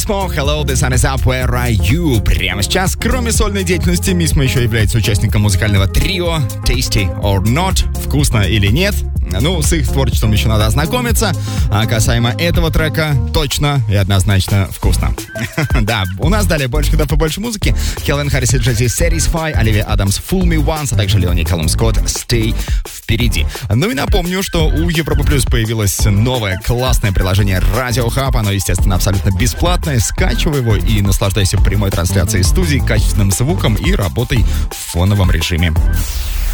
Smoke, Hello, the sun is up, where are you? Прямо сейчас, кроме сольной деятельности, Мисма еще является участником музыкального трио Tasty or Not, вкусно или нет. Ну, с их творчеством еще надо ознакомиться. А касаемо этого трека, точно и однозначно вкусно. Да, у нас далее больше ходов и больше музыки. Келвин Харрис и Джесси Satisfy, Оливия Адамс Fool Me Once, а также Леони Калум Скотт Stay впереди. Ну и напомню, что у Европа Плюс появилось новое классное приложение Radio Hub. Оно, естественно, абсолютно бесплатное. Скачивай его и наслаждайся прямой трансляцией студии, качественным звуком и работой в фоновом режиме.